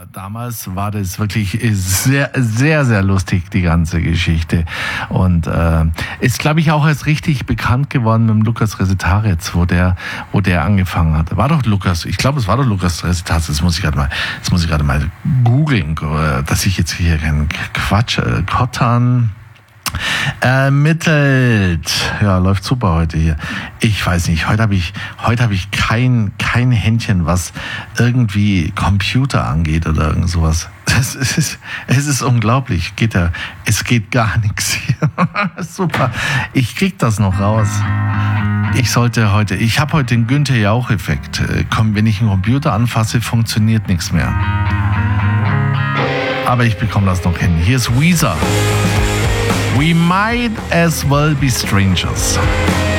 damals war das wirklich sehr, sehr, sehr lustig, die ganze Geschichte. Und ist, glaube ich, auch erst richtig bekannt geworden mit dem Lukas Resetarits, wo der angefangen hat. War doch Lukas, ich glaube, es war doch Lukas Resetarits. Das muss ich gerade mal googeln, dass ich jetzt hier keinen Quatsch, Kottan ermittelt. Ja, läuft super heute hier. Ich weiß nicht, heute habe ich kein Händchen, was irgendwie Computer angeht oder irgend sowas. Es ist unglaublich. Es geht gar nichts hier. Super. Ich krieg das noch raus. Ich habe heute den Günther Jauch-Effekt. Wenn ich einen Computer anfasse, funktioniert nichts mehr. Aber ich bekomme das noch hin. Hier ist Weezer. We might as well be strangers.